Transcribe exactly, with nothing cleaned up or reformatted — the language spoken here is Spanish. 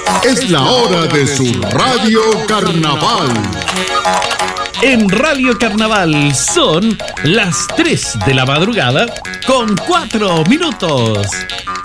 Es la hora de su Radio Carnaval. En Radio Carnaval son las tres de la madrugada con cuatro minutos.